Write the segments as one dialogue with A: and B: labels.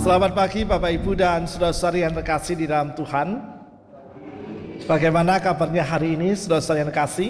A: Selamat pagi Bapak Ibu dan saudara-saudari yang terkasih di dalam Tuhan. Bagaimana kabarnya hari ini saudara-saudari yang terkasih?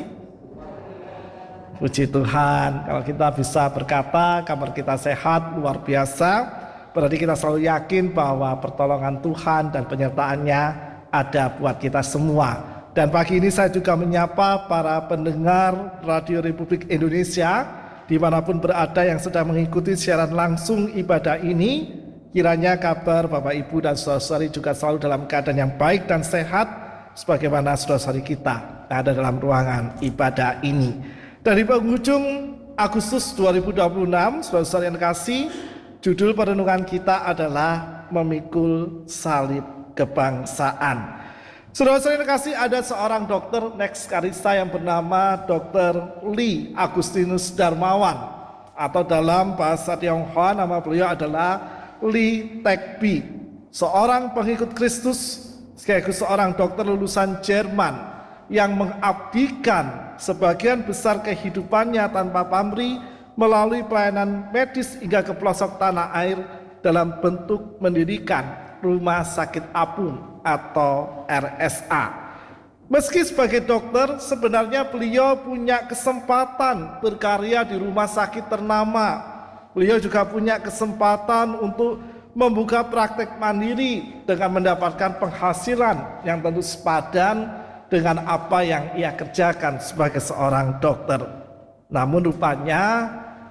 A: Puji Tuhan, kalau kita bisa berkata kabar kita sehat, luar biasa, berarti kita selalu yakin bahwa pertolongan Tuhan dan penyertaannya ada buat kita semua. Dan pagi ini saya juga menyapa para pendengar Radio Republik Indonesia dimanapun berada yang sedang mengikuti siaran langsung ibadah ini. Kiranya kabar Bapak Ibu dan saudara-saudari juga selalu dalam keadaan yang baik dan sehat sebagaimana saudara-saudari kita ada dalam ruangan ibadah ini. Dari penghujung Agustus 2026, saudara-saudari yang kasih, judul perenungan kita adalah Memikul Salib Kebangsaan. Saudara-saudari yang kasih, ada seorang dokter Lex Karissa yang bernama Dr. Lee Agustinus Darmawan, atau dalam bahasa Tionghoa nama beliau adalah Lee Tekbi, seorang pengikut Kristus sekaligus seorang dokter lulusan Jerman yang mengabdikan sebagian besar kehidupannya tanpa pamrih melalui pelayanan medis hingga ke pelosok tanah air dalam bentuk mendirikan Rumah Sakit Apung atau RSA. Meski sebagai dokter, sebenarnya beliau punya kesempatan berkarya di rumah sakit ternama. Beliau juga punya kesempatan untuk membuka praktek mandiri dengan mendapatkan penghasilan yang tentu sepadan dengan apa yang ia kerjakan sebagai seorang dokter. Namun rupanya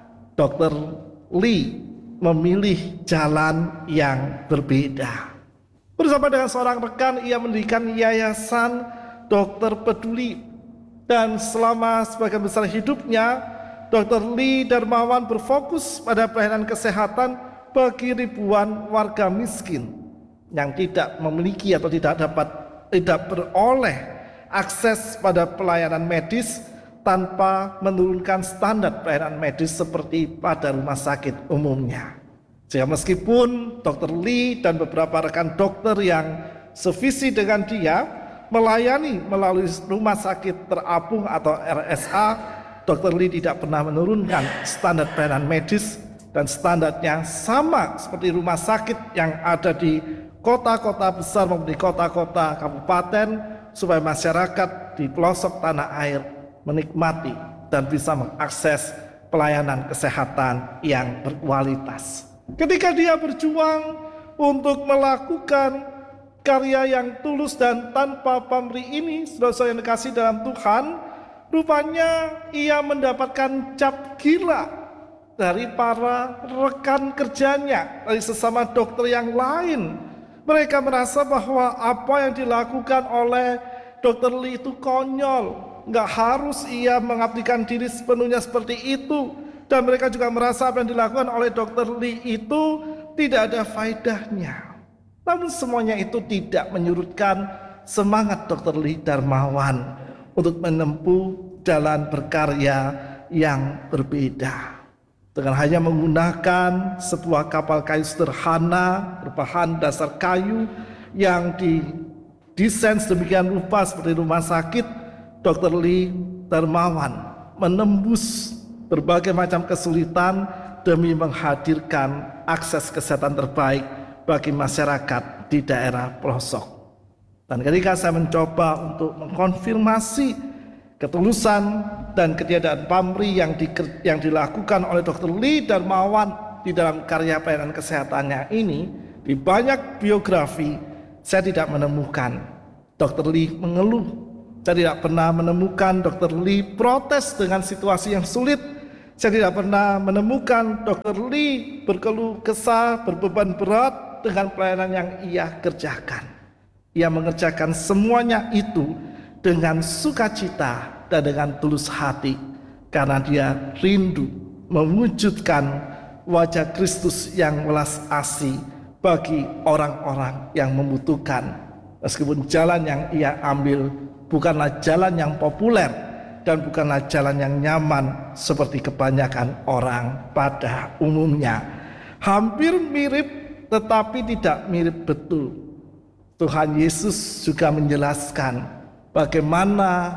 A: Dr. Lee memilih jalan yang berbeda. Bersama dengan seorang rekan, ia mendirikan Yayasan Dokter Peduli. Dan selama sebagian besar hidupnya, Dr. Lee Darmawan berfokus pada pelayanan kesehatan bagi ribuan warga miskin yang tidak memiliki atau tidak beroleh akses pada pelayanan medis tanpa menurunkan standar pelayanan medis seperti pada rumah sakit umumnya. Sehingga meskipun Dr. Lee dan beberapa rekan dokter yang sevisi dengan dia melayani melalui rumah sakit terapung atau RSA, Dr. Lee tidak pernah menurunkan standar pelayanan medis dan standarnya sama seperti rumah sakit yang ada di kota-kota besar maupun di kota-kota kabupaten supaya masyarakat di pelosok tanah air menikmati dan bisa mengakses pelayanan kesehatan yang berkualitas. Ketika dia berjuang untuk melakukan karya yang tulus dan tanpa pamrih ini, saudara-saudara yang dikasih dalam Tuhan, rupanya ia mendapatkan cap gila dari para rekan kerjanya, dari sesama dokter yang lain. Mereka merasa bahwa apa yang dilakukan oleh Dr. Lee itu konyol. Nggak harus ia mengabdikan diri sepenuhnya seperti itu. Dan mereka juga merasa apa yang dilakukan oleh Dr. Lee itu tidak ada faedahnya. Namun semuanya itu tidak menyurutkan semangat Dr. Lee Darmawan untuk menempuh jalan berkarya yang berbeda. Dengan hanya menggunakan sebuah kapal kayu sederhana berbahan dasar kayu yang didesain sedemikian rupa seperti rumah sakit, Dr. Lee Darmawan menembus berbagai macam kesulitan demi menghadirkan akses kesehatan terbaik bagi masyarakat di daerah pelosok. Dan ketika saya mencoba untuk mengkonfirmasi ketulusan dan ketiadaan pamrih yang dilakukan oleh Dr. Lee Darmawan di dalam karya pelayanan kesehatannya ini, di banyak biografi saya tidak menemukan Dr. Lee mengeluh. Saya tidak pernah menemukan Dr. Lee protes dengan situasi yang sulit. Saya tidak pernah menemukan Dr. Lee berkeluh kesah, berbeban berat dengan pelayanan yang ia kerjakan. Ia mengerjakan semuanya itu dengan sukacita dan dengan tulus hati, karena dia rindu mewujudkan wajah Kristus yang welas asih bagi orang-orang yang membutuhkan. Meskipun jalan yang ia ambil bukanlah jalan yang populer dan bukanlah jalan yang nyaman seperti kebanyakan orang pada umumnya. Hampir mirip tetapi tidak mirip betul. Tuhan Yesus juga menjelaskan bagaimana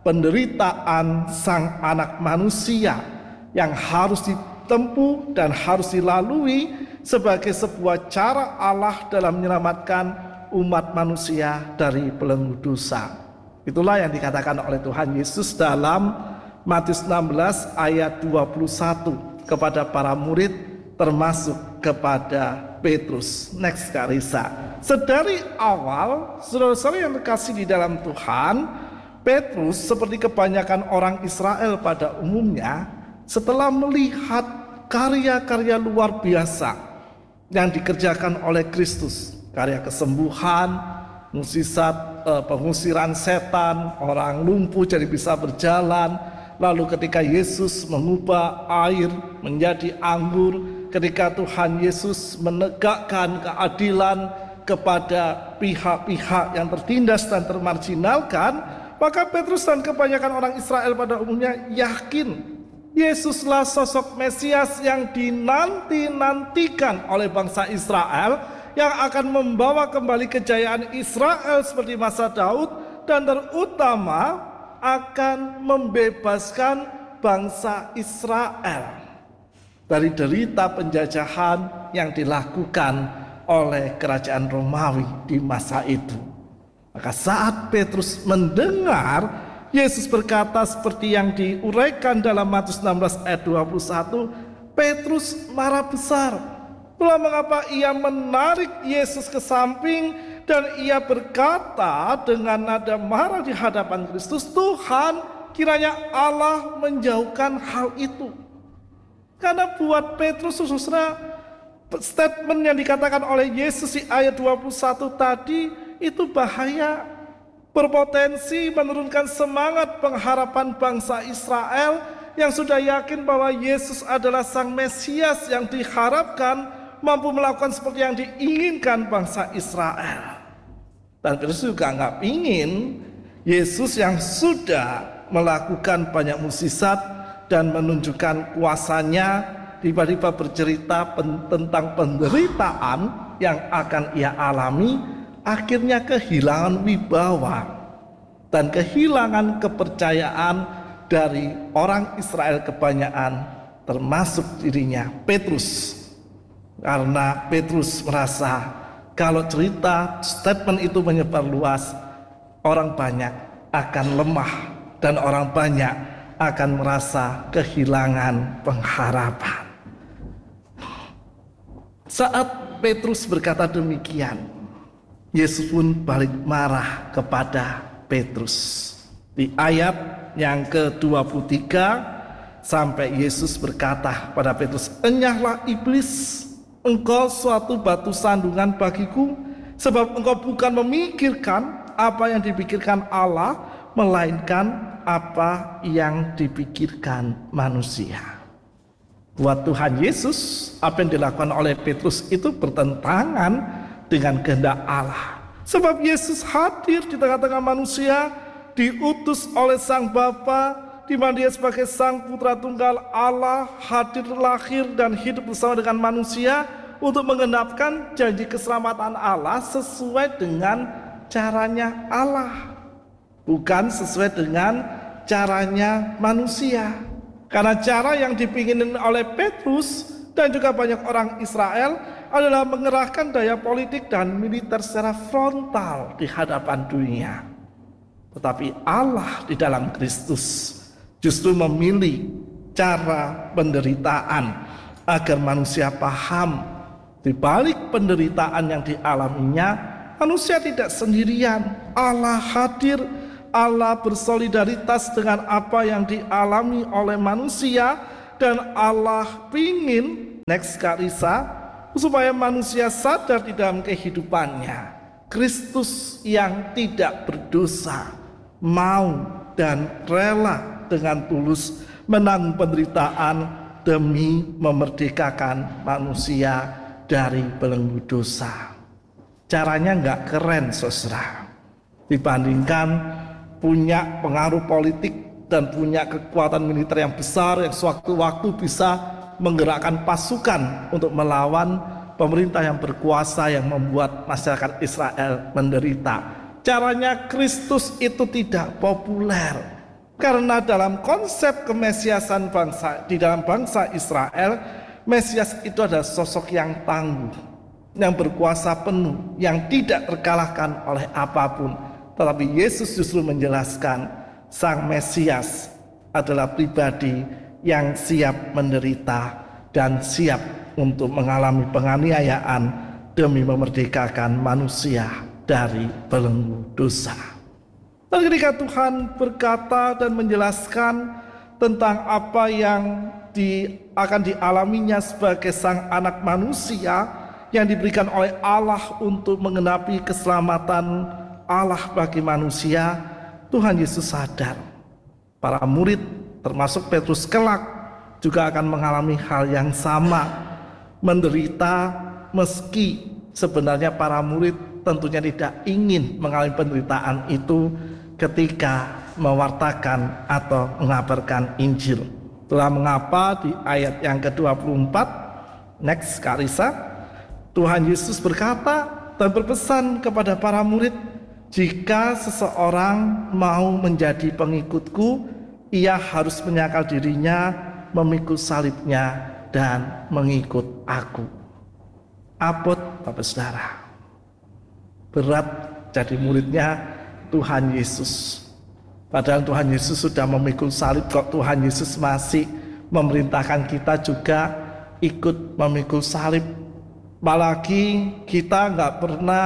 A: penderitaan sang anak manusia yang harus ditempuh dan harus dilalui sebagai sebuah cara Allah dalam menyelamatkan umat manusia dari belenggu dosa. Itulah yang dikatakan oleh Tuhan Yesus dalam Matius 16 ayat 21 kepada para murid, termasuk kepada Petrus. Next Kak Risa. Sedari awal, saudara-saudara yang terkasih di dalam Tuhan, Petrus seperti kebanyakan orang Israel pada umumnya, setelah melihat karya-karya luar biasa yang dikerjakan oleh Kristus, karya kesembuhan, mukjizat pengusiran setan, orang lumpuh jadi bisa berjalan, lalu ketika Yesus mengubah air menjadi anggur, ketika Tuhan Yesus menegakkan keadilan kepada pihak-pihak yang tertindas dan termarginalkan, maka Petrus dan kebanyakan orang Israel pada umumnya yakin Yesuslah sosok Mesias yang dinanti-nantikan oleh bangsa Israel, yang akan membawa kembali kejayaan Israel seperti masa Daud, dan terutama akan membebaskan bangsa Israel dari derita penjajahan yang dilakukan oleh kerajaan Romawi di masa itu. Maka saat Petrus mendengar Yesus berkata seperti yang diuraikan dalam Matius 16 ayat 21, Petrus marah besar. Itulah mengapa ia menarik Yesus ke samping dan ia berkata dengan nada marah di hadapan Kristus, Tuhan, kiranya Allah menjauhkan hal itu. Karena buat Petrus, saudara, statement yang dikatakan oleh Yesus di ayat 21 tadi itu bahaya, berpotensi menurunkan semangat pengharapan bangsa Israel yang sudah yakin bahwa Yesus adalah Sang Mesias yang diharapkan mampu melakukan seperti yang diinginkan bangsa Israel. Dan Petrus juga nggak ingin Yesus yang sudah melakukan banyak mukjizat dan menunjukkan kuasanya tiba-tiba bercerita tentang penderitaan yang akan ia alami, akhirnya kehilangan wibawa dan kehilangan kepercayaan dari orang Israel kebanyakan, termasuk dirinya Petrus. Karena Petrus merasa kalau cerita statement itu menyebar luas, orang banyak akan lemah dan orang banyak akan merasa kehilangan pengharapan. Saat Petrus berkata demikian, Yesus pun balik marah kepada Petrus. Di ayat yang ke-23 sampai Yesus berkata pada Petrus, "Enyahlah iblis, engkau suatu batu sandungan bagiku, sebab engkau bukan memikirkan apa yang dipikirkan Allah, melainkan apa yang dipikirkan manusia." Buat Tuhan Yesus, apa yang dilakukan oleh Petrus itu bertentangan dengan kehendak Allah. Sebab Yesus hadir di tengah-tengah manusia, diutus oleh Sang Bapa, di mana Dia sebagai Sang Putra Tunggal Allah hadir, lahir dan hidup bersama dengan manusia untuk menggenapkan janji keselamatan Allah sesuai dengan caranya Allah, bukan sesuai dengan caranya manusia. Karena cara yang dipinginin oleh Petrus dan juga banyak orang Israel adalah mengerahkan daya politik dan militer secara frontal di hadapan dunia. Tetapi Allah di dalam Kristus justru memilih cara penderitaan agar manusia paham di balik penderitaan yang dialaminya, manusia tidak sendirian. Allah hadir, Allah bersolidaritas dengan apa yang dialami oleh manusia, dan Allah ingin, next Kak Risa, supaya manusia sadar di dalam kehidupannya, Kristus yang tidak berdosa mau dan rela dengan tulus menanggung penderitaan demi memerdekakan manusia dari belenggu dosa. Caranya nggak keren, saudara, dibandingkan punya pengaruh politik dan punya kekuatan militer yang besar yang sewaktu-waktu bisa menggerakkan pasukan untuk melawan pemerintah yang berkuasa yang membuat masyarakat Israel menderita. Caranya Kristus itu tidak populer, karena dalam konsep kemesiasan bangsa di dalam bangsa Israel, Mesias itu adalah sosok yang tangguh, yang berkuasa penuh, yang tidak terkalahkan oleh apapun. Tetapi Yesus justru menjelaskan Sang Mesias adalah pribadi yang siap menderita dan siap untuk mengalami penganiayaan demi memerdekakan manusia dari belenggu dosa. Dan ketika Tuhan berkata dan menjelaskan tentang apa yang akan dialaminya sebagai Sang Anak Manusia yang diberikan oleh Allah untuk menggenapi keselamatan Allah bagi manusia, Tuhan Yesus sadar para murid termasuk Petrus kelak juga akan mengalami hal yang sama, menderita, meski sebenarnya para murid tentunya tidak ingin mengalami penderitaan itu ketika mewartakan atau mengabarkan Injil. Itulah mengapa di ayat yang ke-24, next Kak Risa, Tuhan Yesus berkata dan berpesan kepada para murid, jika seseorang mau menjadi pengikutku, ia harus menyangkal dirinya, memikul salibnya, dan mengikut aku. Apot Bapak Saudara, berat jadi muridnya Tuhan Yesus. Padahal Tuhan Yesus sudah memikul salib, kok Tuhan Yesus masih memerintahkan kita juga ikut memikul salib. Apalagi kita nggak pernah,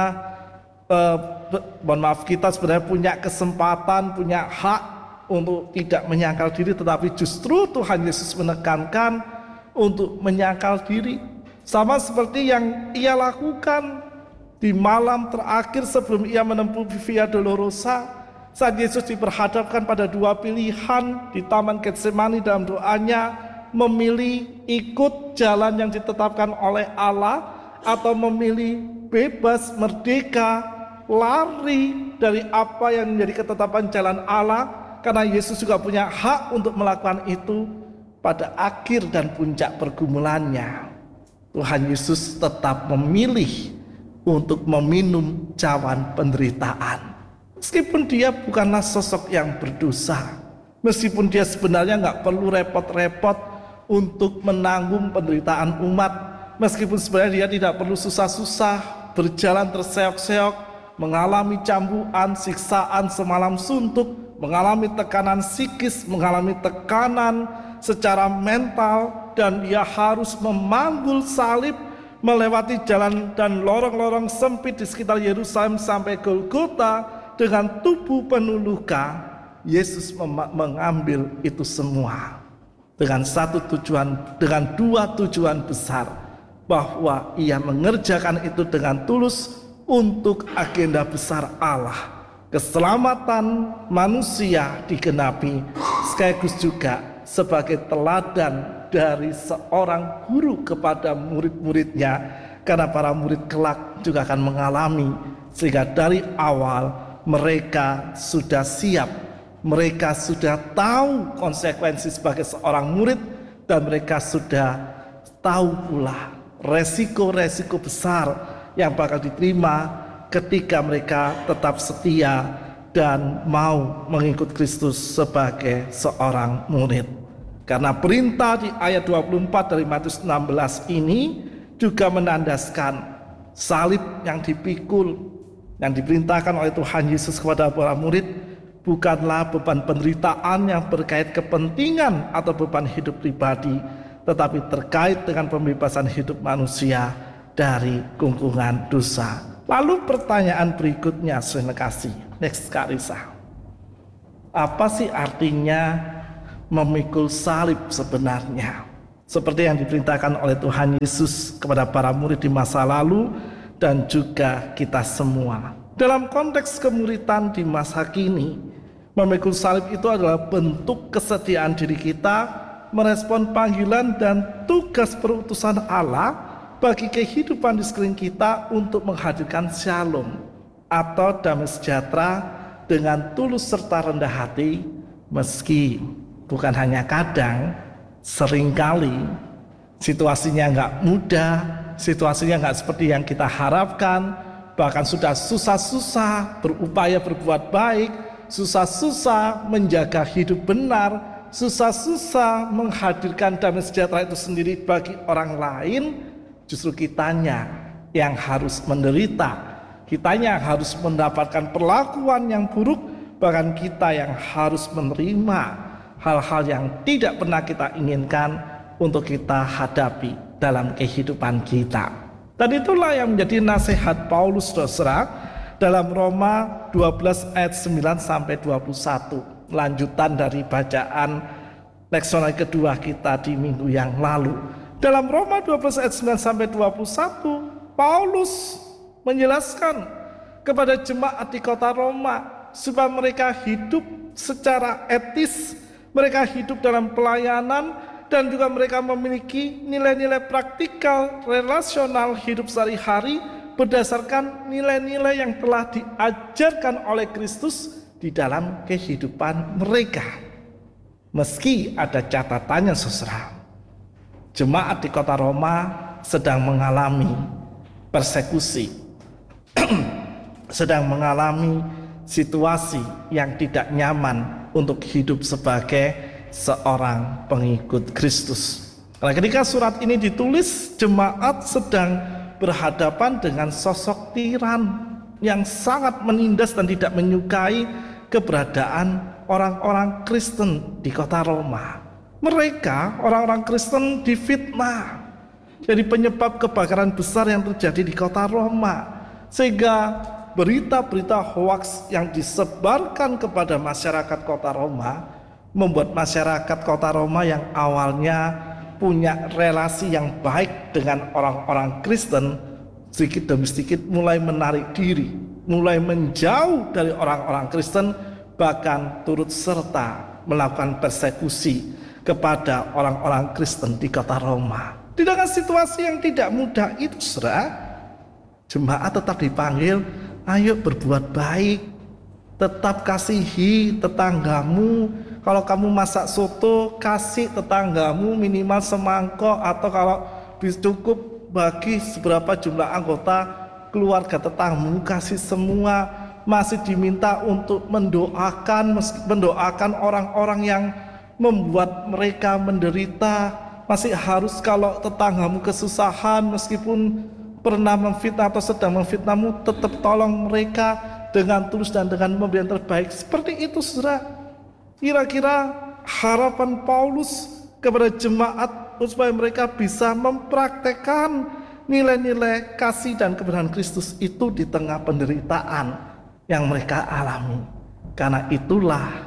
A: kita sebenarnya punya kesempatan, punya hak untuk tidak menyangkal diri, tetapi justru Tuhan Yesus menekankan untuk menyangkal diri. Sama seperti yang ia lakukan di malam terakhir sebelum ia menempuh Via Dolorosa. Saat Yesus diperhadapkan pada dua pilihan di Taman Getsemani dalam doanya, memilih ikut jalan yang ditetapkan oleh Allah atau memilih bebas, merdeka, lari dari apa yang menjadi ketetapan jalan Allah, karena Yesus juga punya hak untuk melakukan itu. Pada akhir dan puncak pergumulannya, Tuhan Yesus tetap memilih untuk meminum cawan penderitaan. Meskipun dia bukanlah sosok yang berdosa, meskipun dia sebenarnya nggak perlu repot-repot untuk menanggung penderitaan umat, meskipun sebenarnya dia tidak perlu susah-susah, berjalan terseok-seok, mengalami cambukan, siksaan semalam suntuk, mengalami tekanan psikis, mengalami tekanan secara mental, dan dia harus memanggul salib, melewati jalan dan lorong-lorong sempit di sekitar Yerusalem sampai Golgota dengan tubuh penuh luka. Yesus mengambil itu semua dengan satu tujuan, dengan dua tujuan besar, bahwa ia mengerjakan itu dengan tulus untuk agenda besar Allah, keselamatan manusia digenapi, sekaligus juga sebagai teladan dari seorang guru kepada murid-muridnya, karena para murid kelak juga akan mengalami, sehingga dari awal mereka sudah siap, mereka sudah tahu konsekuensi sebagai seorang murid, dan mereka sudah tahu pula resiko-resiko besar yang bakal diterima ketika mereka tetap setia dan mau mengikut Kristus sebagai seorang murid. Karena perintah di ayat 24 dari Matius 16 ini juga menandaskan salib yang dipikul, yang diperintahkan oleh Tuhan Yesus kepada para murid, bukanlah beban penderitaan yang berkait kepentingan atau beban hidup pribadi, tetapi terkait dengan pembebasan hidup manusia dari gungkungan dosa. Lalu pertanyaan berikutnya, saudara kasih, next Kak Risa, apa sih artinya memikul salib sebenarnya? Seperti yang diperintahkan oleh Tuhan Yesus kepada para murid di masa lalu dan juga kita semua. Dalam konteks kemuridan di masa kini, memikul salib itu adalah bentuk kesediaan diri kita merespon panggilan dan tugas perutusan Allah bagi kehidupan di sekeliling kita untuk menghadirkan shalom atau damai sejahtera dengan tulus serta rendah hati, meski bukan hanya kadang, seringkali situasinya nggak mudah, situasinya nggak seperti yang kita harapkan, bahkan sudah susah-susah berupaya berbuat baik, susah-susah menjaga hidup benar, susah-susah menghadirkan damai sejahtera itu sendiri bagi orang lain, justru kitanya yang harus menderita, kitanya yang harus mendapatkan perlakuan yang buruk, bahkan kita yang harus menerima hal-hal yang tidak pernah kita inginkan untuk kita hadapi dalam kehidupan kita. Dan itulah yang menjadi nasihat Paulus, saudara, dalam Roma 12 ayat 9 sampai 21. Lanjutan dari bacaan leksional kedua kita di minggu yang lalu. Dalam Roma 12 ayat 9 sampai 21, Paulus menjelaskan kepada jemaat di kota Roma supaya mereka hidup secara etis, mereka hidup dalam pelayanan, dan juga mereka memiliki nilai-nilai praktikal relasional hidup sehari-hari berdasarkan nilai-nilai yang telah diajarkan oleh Kristus di dalam kehidupan mereka. Meski ada catatannya, saudara, jemaat di kota Roma sedang mengalami persekusi, sedang mengalami situasi yang tidak nyaman untuk hidup sebagai seorang pengikut Kristus. Karena ketika surat ini ditulis, jemaat sedang berhadapan dengan sosok tiran yang sangat menindas dan tidak menyukai keberadaan orang-orang Kristen di kota Roma. Mereka, orang-orang Kristen, difitnah. Jadi penyebab kebakaran besar yang terjadi di kota Roma. Sehingga berita-berita hoaks yang disebarkan kepada masyarakat kota Roma membuat masyarakat kota Roma yang awalnya punya relasi yang baik dengan orang-orang Kristen, sedikit demi sedikit mulai menarik diri, mulai menjauh dari orang-orang Kristen, bahkan turut serta melakukan persekusi kepada orang-orang Kristen di kota Roma. Di dalam situasi yang tidak mudah itu, saudara, jemaat tetap dipanggil, ayo berbuat baik, tetap kasihi tetanggamu. Kalau kamu masak soto, kasih tetanggamu minimal semangkok, atau kalau cukup bagi seberapa jumlah anggota keluarga tetanggamu, kasih semua. Masih diminta untuk mendoakan orang-orang yang membuat mereka menderita. Masih harus kalau tetanggamu kesusahan, meskipun pernah memfitnah atau sedang memfitnahmu, tetap tolong mereka dengan tulus dan dengan memberi yang terbaik. Seperti itu, saudara. Kira-kira harapan Paulus kepada jemaat supaya mereka bisa mempraktekkan nilai-nilai kasih dan kebenaran Kristus itu di tengah penderitaan yang mereka alami. Karena itulah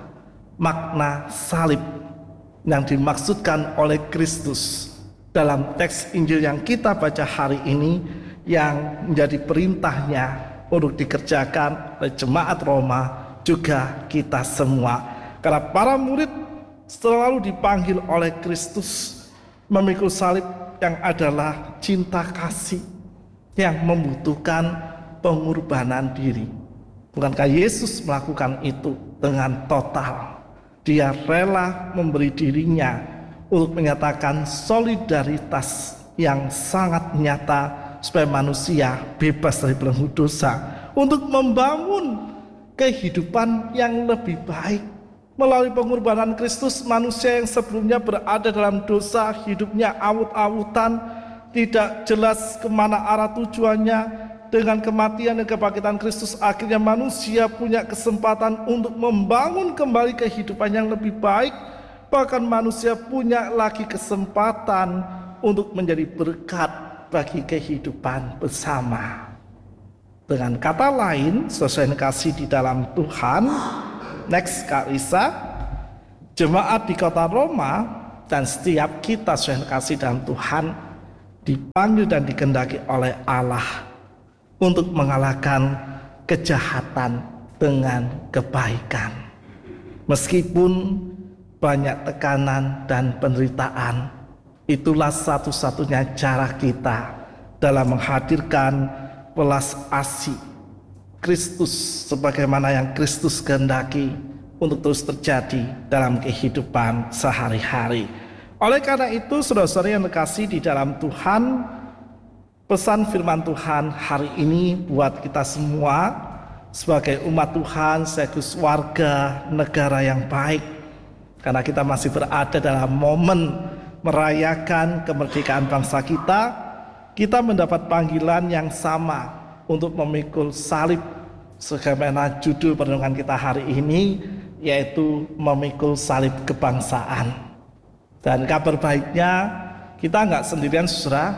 A: makna salib yang dimaksudkan oleh Kristus dalam teks Injil yang kita baca hari ini, yang menjadi perintahnya untuk dikerjakan oleh jemaat Roma, juga kita semua. Karena para murid selalu dipanggil oleh Kristus memikul salib yang adalah cinta kasih yang membutuhkan pengorbanan diri. Bukankah Yesus melakukan itu dengan total? Dia rela memberi dirinya untuk menyatakan solidaritas yang sangat nyata supaya manusia bebas dari belenggu dosa, untuk membangun kehidupan yang lebih baik. Melalui pengorbanan Kristus, manusia yang sebelumnya berada dalam dosa, hidupnya awut-awutan, tidak jelas kemana arah tujuannya. Dengan kematian dan kebangkitan Kristus, akhirnya manusia punya kesempatan untuk membangun kembali kehidupan yang lebih baik. Bahkan manusia punya lagi kesempatan untuk menjadi berkat bagi kehidupan bersama. Dengan kata lain, sesuai dengan kasih di dalam Tuhan, next Kak Lisa, jemaat di kota Roma dan setiap kita sesuai dengan kasih dalam Tuhan dipanggil dan dikehendaki oleh Allah untuk mengalahkan kejahatan dengan kebaikan. Meskipun banyak tekanan dan penderitaan, itulah satu-satunya cara kita dalam menghadirkan welas asih Kristus sebagaimana yang Kristus kehendaki untuk terus terjadi dalam kehidupan sehari-hari. Oleh karena itu, saudara-saudari yang terkasih di dalam Tuhan, pesan firman Tuhan hari ini buat kita semua sebagai umat Tuhan, sekaligus warga negara yang baik, karena kita masih berada dalam momen merayakan kemerdekaan bangsa kita mendapat panggilan yang sama untuk memikul salib, sebagaimana judul perenungan kita hari ini, yaitu memikul salib kebangsaan. Dan kabar baiknya, kita nggak sendirian saudara.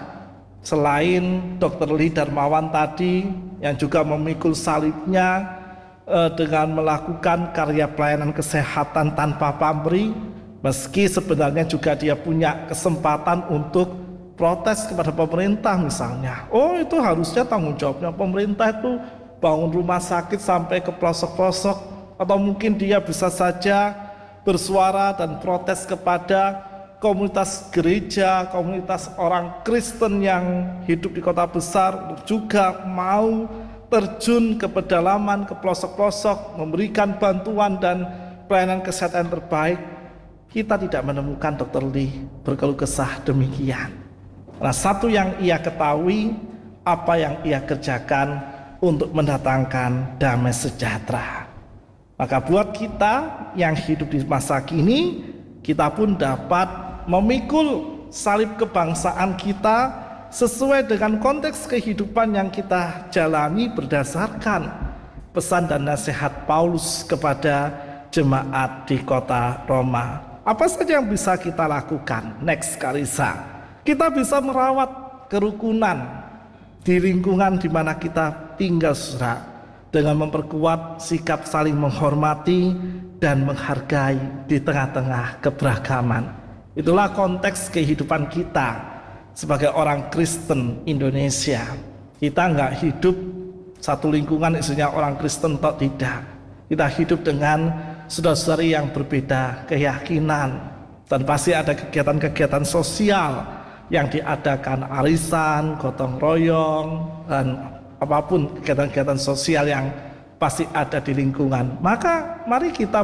A: Selain Dr. Lee Darmawan tadi yang juga memikul salibnya dengan melakukan karya pelayanan kesehatan tanpa pamrih, meski sebenarnya juga dia punya kesempatan untuk protes kepada pemerintah misalnya. Oh, itu harusnya tanggung jawabnya pemerintah, itu bangun rumah sakit sampai ke pelosok-pelosok. Atau mungkin dia bisa saja bersuara dan protes kepada komunitas gereja, komunitas orang Kristen yang hidup di kota besar juga mau terjun ke pedalaman, ke pelosok-pelosok, memberikan bantuan dan pelayanan kesehatan terbaik. Kita tidak menemukan Dr. Lee berkeluh kesah demikian. Nah, satu yang ia ketahui, apa yang ia kerjakan untuk mendatangkan damai sejahtera. Maka buat kita yang hidup di masa kini, kita pun dapat memikul salib kebangsaan kita sesuai dengan konteks kehidupan yang kita jalani berdasarkan pesan dan nasihat Paulus kepada jemaat di kota Roma. Apa saja yang bisa kita lakukan? Next, Karisa. Kita bisa merawat kerukunan di lingkungan di mana kita tinggal, saudara, dengan memperkuat sikap saling menghormati dan menghargai di tengah-tengah keberagaman. Itulah konteks kehidupan kita sebagai orang Kristen Indonesia. Kita nggak hidup satu lingkungan isinya orang Kristen, atau tidak. Kita hidup dengan saudara-saudari yang berbeda keyakinan, dan pasti ada kegiatan-kegiatan sosial yang diadakan, arisan, gotong royong, dan apapun kegiatan-kegiatan sosial yang pasti ada di lingkungan. Maka mari kita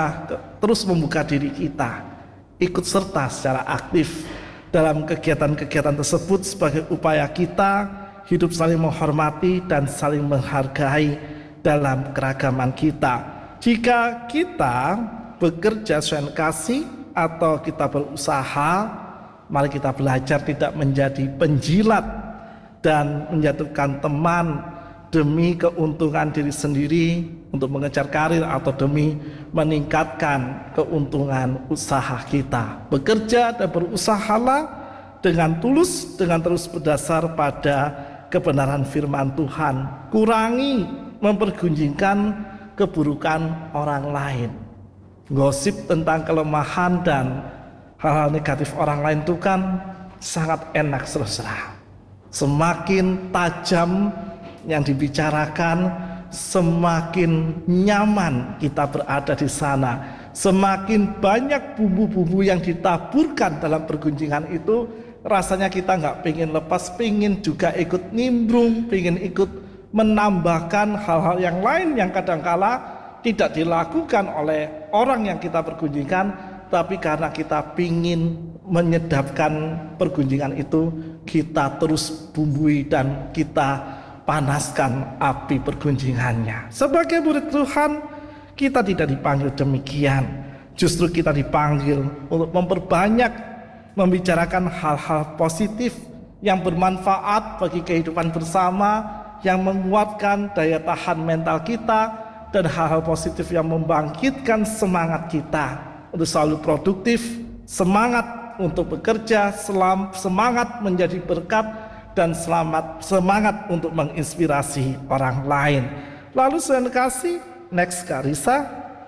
A: terus membuka diri kita, ikut serta secara aktif dalam kegiatan-kegiatan tersebut sebagai upaya kita hidup saling menghormati dan saling menghargai dalam keragaman kita. Jika kita bekerja sesuai kasih atau kita berusaha, mari kita belajar tidak menjadi penjilat dan menjatuhkan teman demi keuntungan diri sendiri untuk mengejar karir atau demi meningkatkan keuntungan usaha kita. Bekerja dan berusahalah dengan tulus, dengan terus berdasar pada kebenaran firman Tuhan. Kurangi mempergunjingkan keburukan orang lain. Gosip tentang kelemahan dan hal-hal negatif orang lain itu kan sangat enak, saudara. Semakin tajam yang dibicarakan, semakin nyaman kita berada di sana. Semakin banyak bumbu-bumbu yang ditaburkan dalam pergunjingan itu, rasanya kita nggak pengen lepas, pengen juga ikut nimbrung, pengen ikut menambahkan hal-hal yang lain yang kadangkala tidak dilakukan oleh orang yang kita pergunjingkan. Tapi karena kita ingin menyedapkan pergunjingan itu, kita terus bumbui dan kita panaskan api pergunjingannya. Sebagai murid Tuhan, kita tidak dipanggil demikian. Justru kita dipanggil untuk memperbanyak membicarakan hal-hal positif yang bermanfaat bagi kehidupan bersama, yang menguatkan daya tahan mental kita, dan hal-hal positif yang membangkitkan semangat kita untuk selalu produktif, semangat untuk bekerja, semangat menjadi berkat, dan semangat untuk menginspirasi orang lain. Lalu selain kasih, next, Karisa,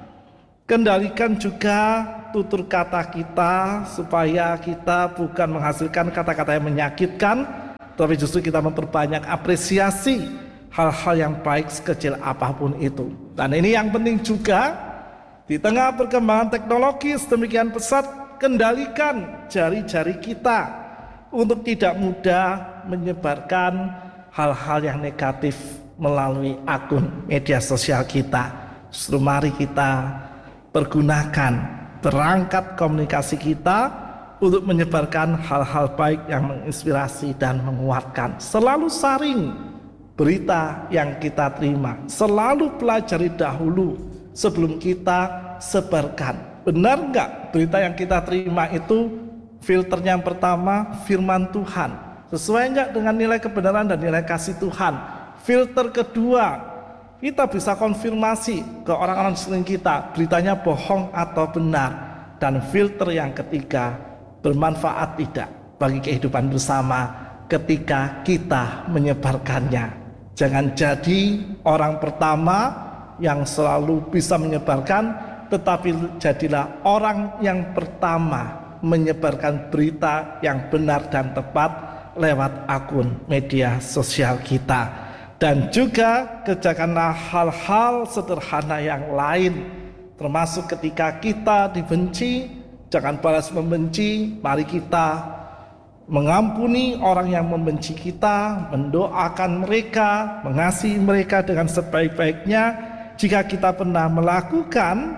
A: kendalikan juga tutur kata kita supaya kita bukan menghasilkan kata-kata yang menyakitkan, tapi justru kita memperbanyak apresiasi hal-hal yang baik sekecil apapun itu. Dan ini yang penting juga. Di tengah perkembangan teknologi sedemikian pesat, kendalikan jari-jari kita untuk tidak mudah menyebarkan hal-hal yang negatif melalui akun media sosial kita. Justru mari kita pergunakan perangkat komunikasi kita untuk menyebarkan hal-hal baik yang menginspirasi dan menguatkan. Selalu saring berita yang kita terima, selalu pelajari dahulu sebelum kita sebarkan. Benar nggak berita yang kita terima itu filternya yang pertama firman Tuhan? Sesuai nggak dengan nilai kebenaran dan nilai kasih Tuhan? Filter kedua, kita bisa konfirmasi ke orang-orang sekeliling kita, beritanya bohong atau benar. Dan filter yang ketiga, bermanfaat tidak bagi kehidupan bersama ketika kita menyebarkannya. Jangan jadi orang pertama yang selalu bisa menyebarkan, tetapi jadilah orang yang pertama menyebarkan berita yang benar dan tepat lewat akun media sosial kita. Dan juga kerjakanlah hal-hal sederhana yang lain, termasuk ketika kita dibenci, jangan balas membenci. Mari kita mengampuni orang yang membenci kita, mendoakan mereka, mengasihi mereka dengan sebaik-baiknya. Jika kita pernah melakukan,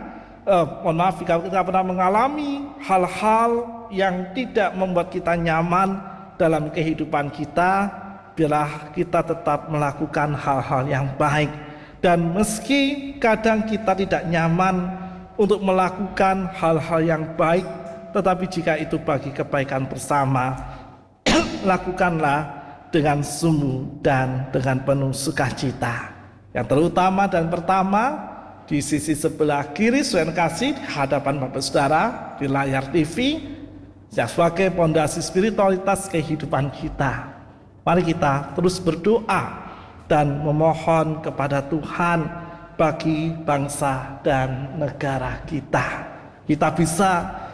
A: jika kita pernah mengalami hal-hal yang tidak membuat kita nyaman dalam kehidupan kita, biarlah kita tetap melakukan hal-hal yang baik. Dan meski kadang kita tidak nyaman untuk melakukan hal-hal yang baik, tetapi jika itu bagi kebaikan bersama, lakukanlah dengan sungguh dan dengan penuh sukacita. Yang terutama dan pertama, di sisi sebelah kiri saudara kasih, di hadapan Bapak Saudara di layar TV, sebagai pondasi spiritualitas kehidupan kita. Mari kita terus berdoa dan memohon kepada Tuhan bagi bangsa dan negara kita. Kita bisa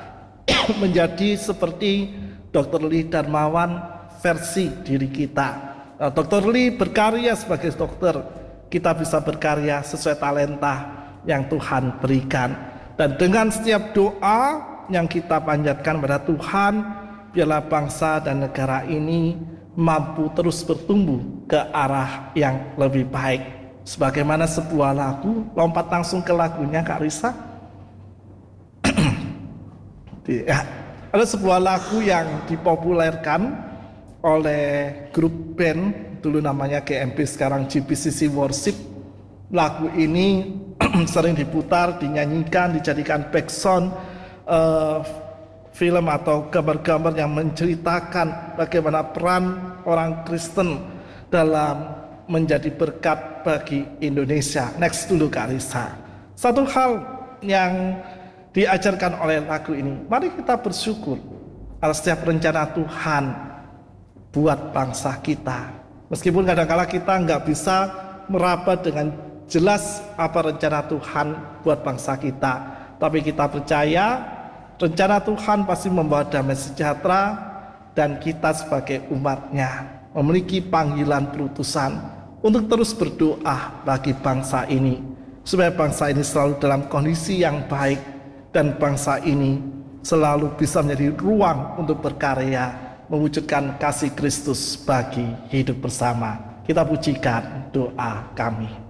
A: menjadi seperti Dr. Lee Darmawan versi diri kita. Dr. Lee berkarya sebagai dokter, kita bisa berkarya sesuai talenta yang Tuhan berikan. Dan dengan setiap doa yang kita panjatkan pada Tuhan, biarlah bangsa dan negara ini mampu terus bertumbuh ke arah yang lebih baik. Sebagaimana sebuah lagu, lompat langsung ke lagunya Kak Risa. Ya, ada sebuah lagu yang dipopulerkan oleh grup band, dulu namanya GMP, sekarang GPCC Worship. Lagu ini sering diputar, dinyanyikan, dijadikan background film atau gambar-gambar yang menceritakan bagaimana peran orang Kristen dalam menjadi berkat bagi Indonesia. Next dulu Kak Risa. Satu hal yang diajarkan oleh lagu ini, mari kita bersyukur atas setiap rencana Tuhan buat bangsa kita. Meskipun kadang-kala kita nggak bisa meraba dengan jelas apa rencana Tuhan buat bangsa kita, tapi kita percaya rencana Tuhan pasti membawa damai sejahtera, dan kita sebagai umatnya memiliki panggilan perutusan untuk terus berdoa bagi bangsa ini, supaya bangsa ini selalu dalam kondisi yang baik, dan bangsa ini selalu bisa menjadi ruang untuk berkarya mewujudkan kasih Kristus bagi hidup bersama. Kita pujikan doa kami.